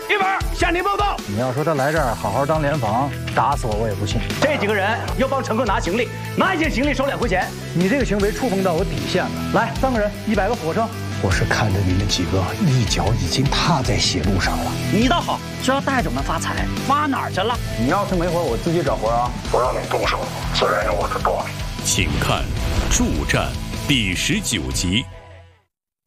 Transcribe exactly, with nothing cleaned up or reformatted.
一本向您报告。 你要说他来这儿好好当联防，打死我我也不信。 这几个人要帮乘客拿行李，拿一件行李收两块钱。 你这个行为触碰到我底线了。来，三个人，一百个俯卧撑。我是看着你们几个一脚已经踏在血路上了。 你倒好，只要带着我们发财，发哪儿去了？ 你要是没活，我自己找活啊！ 不让你动手，自然有我的道理。 请看《助战》第十九集。